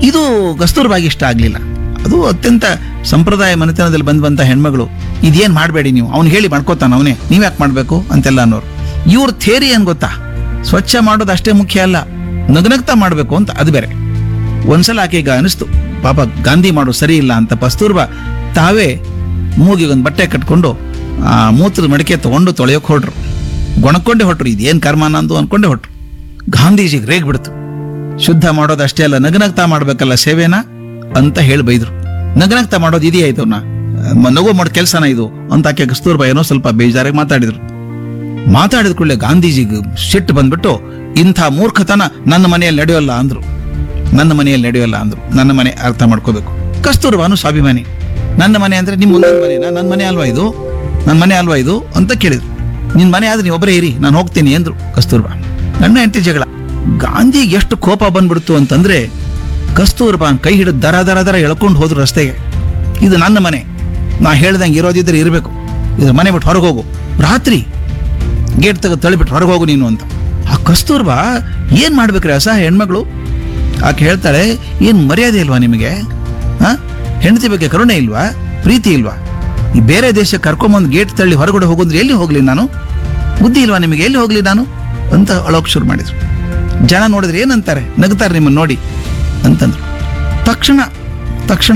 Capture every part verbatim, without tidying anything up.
ಇದು ಕಸ್ತೂರ್ಬಾಗಿ ಇಷ್ಟ ಆಗಲಿಲ್ಲ. ಅದು ಅತ್ಯಂತ ಸಂಪ್ರದಾಯ ಮನೆತನದಲ್ಲಿ ಬಂದಂಥ ಹೆಣ್ಮಗಳು, ಇದೇನು ಮಾಡಬೇಡಿ ನೀವು, ಅವ್ನು ಹೇಳಿ ಮಾಡ್ಕೋತಾನ ಅವನೇ, ನೀವ್ಯಾಕೆ ಮಾಡಬೇಕು ಅಂತೆಲ್ಲ ಅನ್ನೋರು. ಇವ್ರ ಥೇರಿ ಏನು ಗೊತ್ತಾ, ಸ್ವಚ್ಛ ಮಾಡೋದು ಅಷ್ಟೇ ಮುಖ್ಯ ಅಲ್ಲ, ನಗನಗ್ತಾ ಮಾಡಬೇಕು ಅಂತ ಅದು ಬೇರೆ. ಒಂದ್ಸಲ ಆಕೆಗ ಅನಿಸ್ತು ಪಾಪ ಗಾಂಧಿ ಮಾಡೋದು ಸರಿ ಇಲ್ಲ ಅಂತ. ಕಸ್ತೂರ್ಬಾ ತಾವೇ ಮೂಗಿಗೊಂದು ಬಟ್ಟೆ ಕಟ್ಕೊಂಡು ಆ ಮೂತ್ರದ ಮಡಿಕೆ ತಗೊಂಡು ತೊಳೆಯೋಕೆ ಹೊರಟ್ರು. ಗೊಣಕೊಂಡೇ ಹೊಟ್ರು, ಇದೇನು ಕರ್ಮ ನಂದು ಅನ್ಕೊಂಡೇ ಹೊಟ್ರು. ಗಾಂಧೀಜಿಗೆ ರೇಗ್ ಬಿಡ್ತು. ಶುದ್ಧ ಮಾಡೋದು ಅಷ್ಟೇ ಅಲ್ಲ, ನಗನಗ್ತಾ ಮಾಡ್ಬೇಕಲ್ಲ ಸೇವೆನ ಅಂತ ಹೇಳಿ ಬೈದ್ರು. ನಗನಗ್ತಾ ಮಾಡೋದು ಇದೆಯಾಯ್ತು, ನಾ ನಗು ಮಾಡೋ ಕೆಲಸನ ಇದು ಅಂತ ಆಕೆ ಕಸ್ತೂರ್ಬಾ ಏನೋ ಸ್ವಲ್ಪ ಬೇಜಾರಾಗಿ ಮಾತಾಡಿದ್ರು. ಮಾತಾಡಿದ ಕೂಡಲೇ ಗಾಂಧೀಜಿಗೆ ಸಿಟ್ಟು ಬಂದ್ಬಿಟ್ಟು, ಇಂಥ ಮೂರ್ಖತನ ನನ್ನ ಮನೆಯಲ್ಲಿ ನಡೆಯೋಲ್ಲ ಅಂದ್ರು. ನನ್ನ ಮನೆಯಲ್ಲಿ ನಡೆಯೋಲ್ಲ ಅಂದ್ರು. ನನ್ನ ಮನೆ ಅರ್ಥ ಮಾಡ್ಕೋಬೇಕು. ಕಸ್ತೂರ್ಬಾನು ಸ್ವಾಭಿಮಾನಿ. ನನ್ನ ಮನೆ ಅಂದ್ರೆ ನಿಮ್ಮ ಮುಂದಿನ ಮನೆನಾ, ನನ್ನ ಮನೆ ಅಲ್ವಾ ಇದು, ನನ್ನ ಮನೆ ಅಲ್ವಾ ಇದು ಅಂತ ಕೇಳಿದ್ರು. ನಿನ್ ಮನೆ ಆದ್ರೆ ನೀವು ಒಬ್ಬರೇ ಇರಿ, ನಾನು ಹೋಗ್ತೀನಿ ಅಂದ್ರು ಕಸ್ತೂರ್ಬಾ. ನನ್ನ ಹೆಂಡತಿ ಜಗಳ. ಗಾಂಧಿಗೆ ಎಷ್ಟು ಕೋಪ ಬಂದ್ಬಿಡ್ತು ಅಂತಂದ್ರೆ, ಕಸ್ತೂರ್ಬಾನ್ ಕೈ ಹಿಡಿದು ದರ ದರ ದರ ಎಳ್ಕೊಂಡು ಹೋದ್ರು ರಸ್ತೆಗೆ. ಇದು ನನ್ನ ಮನೆ, ನಾ ಹೇಳ್ದಂಗೆ ಇರೋದಿದ್ರೆ ಇರಬೇಕು, ಇದ್ರ ಮನೆ ಬಿಟ್ಟು ಹೊರಗೆ ಹೋಗು, ರಾತ್ರಿ ಗೇಟ್ ತೆಗೆದು ತಳ್ಳಿಬಿಟ್ಟು ಹೊರಗೆ ಹೋಗು ನೀನು ಅಂತ. ಆ ಕಸ್ತೂರ್ಬಾ ಏನ್ ಮಾಡ್ಬೇಕ್ರಿ ಅಸಹ ಹೆಣ್ಮಗಳು. ಆಕೆ ಹೇಳ್ತಾಳೆ, ಏನ್ ಮರ್ಯಾದೆ ಇಲ್ವಾ ನಿಮಗೆ? ಹಾ, ಹೆಂಡತಿ ಬಗ್ಗೆ ಕರುಣೆ ಇಲ್ವಾ, ಪ್ರೀತಿ ಇಲ್ವಾ? ಈ ಬೇರೆ ದೇಶಕ್ಕೆ ಕರ್ಕೊಂಬಂದು ಗೇಟ್ ತಳ್ಳಿ ಹೊರಗಡೆ ಹೋಗೋದ್ರೆ ಎಲ್ಲಿ ಹೋಗ್ಲಿ ನಾನು? ಬುದ್ಧಿ ಇಲ್ವಾ ನಿಮಗೆ, ಎಲ್ಲಿ ಹೋಗ್ಲಿ ನಾನು ಅಂತ ಅಳೋಕ್ ಶುರು ಮಾಡಿದ್ರು. ಜನ ನೋಡಿದ್ರೆ ಏನಂತಾರೆ, ನಗ್ತಾರೆ ನಿಮ್ಮನ್ನು ನೋಡಿ ಅಂತಂದ್ರು. ತಕ್ಷಣ ತಕ್ಷಣ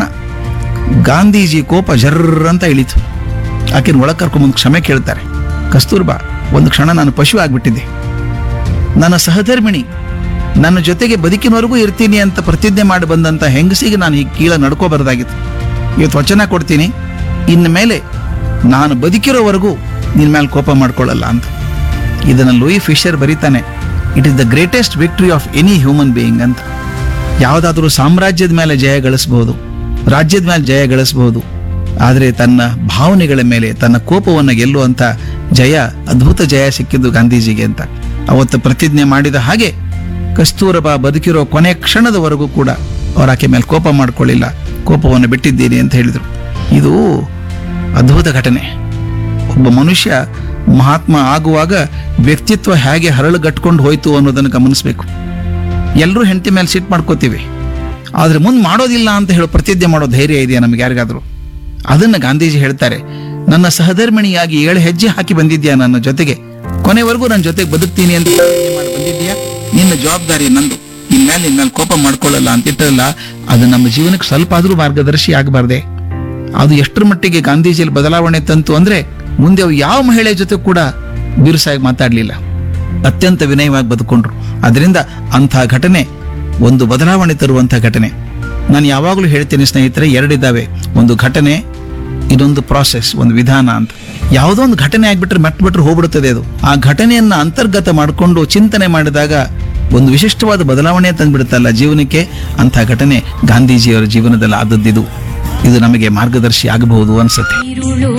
ಗಾಂಧೀಜಿ ಕೋಪ ಜರ್ರ ಅಂತ ಇಳಿತು. ಆಕೆನ ಒಳಗೆ ಕರ್ಕೊಂಬಂದು ಕ್ಷಮೆ ಕೇಳ್ತಾರೆ. ಕಸ್ತೂರ್ಬಾ, ಒಂದು ಕ್ಷಣ ನಾನು ಪಶು ಆಗ್ಬಿಟ್ಟಿದ್ದೆ. ನನ್ನ ಸಹಧರ್ಮಿಣಿ, ನನ್ನ ಜೊತೆಗೆ ಬದುಕಿನವರೆಗೂ ಇರ್ತೀನಿ ಅಂತ ಪ್ರತಿಜ್ಞೆ ಮಾಡಿ ಬಂದಂತ ಹೆಂಗಸಿಗೆ ನಾನು ಈ ಕೀಳ ನಡ್ಕೋಬಾರ್ದಾಗಿತ್ತು. ಇವತ್ತು ವಚನ ಕೊಡ್ತೀನಿ, ಇನ್ನು ಮೇಲೆ ನಾನು ಬದುಕಿರೋವರೆಗೂ ನಿನ್ನ ಮೇಲೆ ಕೋಪ ಮಾಡ್ಕೊಳ್ಳಲ್ಲ ಅಂತ. ಇದನ್ನು ಲೂಯಿ ಫಿಶರ್ ಬರೀತಾನೆ, it is the greatest victory of any human being ಅಂತ. ಯಾವುದಾದ್ರೂ ಸಾಮ್ರಾಜ್ಯದ ಮೇಲೆ ಜಯ ಗಳಿಸಬಹುದು, ರಾಜ್ಯದ ಮೇಲೆ ಜಯ ಗಳಿಸಬಹುದು, ಆದರೆ ತನ್ನ ಭಾವನೆಗಳ ಮೇಲೆ ತನ್ನ ಕೋಪವನ್ನು ಗೆಲ್ಲುವಂಥ ಜಯ, ಅದ್ಭುತ ಜಯ ಸಿಕ್ಕಿದ್ದು ಗಾಂಧೀಜಿಗೆ ಅಂತ ಅವತ್ತು ಪ್ರತಿಜ್ಞೆ ಮಾಡಿದ ಹಾಗೆ ಕಸ್ತೂರಬಾ ಬದುಕಿರೋ ಕೊನೆ ಕ್ಷಣದವರೆಗೂ ಕೂಡ ಅವ್ರ ಆಕೆ ಮೇಲೆ ಕೋಪ ಮಾಡ್ಕೊಳ್ಳಿಲ್ಲ, ಕೋಪವನ್ನು ಬಿಟ್ಟಿದ್ದೀನಿ ಅಂತ ಹೇಳಿದರು. ಇದು ಅದ್ಭುತ ಘಟನೆ. ಒಬ್ಬ ಮನುಷ್ಯ ಮಹಾತ್ಮ ಆಗುವಾಗ ವ್ಯಕ್ತಿತ್ವ ಹೇಗೆ ಹರಳುಗಟ್ಕೊಂಡು ಹೋಯ್ತು ಅನ್ನೋದನ್ನು ಗಮನಿಸಬೇಕು. ಎಲ್ಲರೂ ಹೆಂಡತಿ ಮೇಲೆ ಸಿಟ್ಟು ಮಾಡ್ಕೋತೀವಿ, ಆದರೆ ಮುಂದೆ ಮಾಡೋದಿಲ್ಲ ಅಂತ ಹೇಳೋ ಪ್ರತಿಜ್ಞೆ ಮಾಡೋ ಧೈರ್ಯ ಇದೆಯಾ ನಮ್ಗೆ ಯಾರಿಗಾದ್ರು? ಅದನ್ನು ಗಾಂಧೀಜಿ ಹೇಳ್ತಾರೆ, ನನ್ನ ಸಹಧರ್ಮಿಣಿಯಾಗಿ ಏಳು ಹೆಜ್ಜೆ ಹಾಕಿ ಬಂದಿದ್ಯಾ ನನ್ನ ಜೊತೆಗೆ, ಕೊನೆವರೆಗೂ ನನ್ನ ಜೊತೆಗೆ ಬದುಕ್ತೀನಿ ಅಂತ ಮಾಡಿ ಬಂದಿದ್ಯಾ, ನಿನ್ನ ಜವಾಬ್ದಾರಿ ನಂದು, ಇನ್ಮೇಲೆ ನಿನ್ನ ಮೇಲೆ ಕೋಪ ಮಾಡ್ಕೊಳ್ಳಲ್ಲ ಅಂತಿಟ್ಟಲ್ಲ. ಅದು ನಮ್ಮ ಜೀವನಕ್ಕೆ ಸ್ವಲ್ಪ ಆದ್ರೂ ಮಾರ್ಗದರ್ಶಿ ಆಗಬಾರ್ದೆ? ಅದು ಎಷ್ಟರ ಮಟ್ಟಿಗೆ ಗಾಂಧೀಜಿಯಲ್ಲಿ ಬದಲಾವಣೆ ತಂತು ಅಂದ್ರೆ, ಮುಂದೆ ಅವು ಯಾವ ಮಹಿಳೆ ಜೊತೆ ಕೂಡ ಬಿರುಸಾಗಿ ಮಾತಾಡ್ಲಿಲ್ಲ, ಅತ್ಯಂತ ವಿನಯವಾಗಿ ಬದುಕೊಂಡ್ರು. ಅದರಿಂದ ಅಂಥ ಘಟನೆ ಒಂದು ಬದಲಾವಣೆ ತರುವಂಥ ಘಟನೆ. ನಾನು ಯಾವಾಗಲೂ ಹೇಳ್ತೀನಿ ಸ್ನೇಹಿತರೆ, ಎರಡಿದ್ದಾವೆ, ಒಂದು ಘಟನೆ, ಇದೊಂದು ಪ್ರಾಸೆಸ್, ಒಂದು ವಿಧಾನ ಅಂತ. ಯಾವುದೋ ಒಂದು ಘಟನೆ ಆಗ್ಬಿಟ್ರೆ ಮೆಟ್ಬಿಟ್ರೆ ಹೋಗ್ಬಿಡುತ್ತದೆ ಅದು. ಆ ಘಟನೆಯನ್ನ ಅಂತರ್ಗತ ಮಾಡಿಕೊಂಡು ಚಿಂತನೆ ಮಾಡಿದಾಗ ಒಂದು ವಿಶಿಷ್ಟವಾದ ಬದಲಾವಣೆ ತಂದ್ಬಿಡುತ್ತಲ್ಲ ಜೀವನಕ್ಕೆ. ಅಂಥ ಘಟನೆ ಗಾಂಧೀಜಿಯವರ ಜೀವನದಲ್ಲಿ ಆದದ್ದಿದು. ಇದು ನಮಗೆ ಮಾರ್ಗದರ್ಶಿ ಆಗಬಹುದು ಅನ್ಸುತ್ತೆ.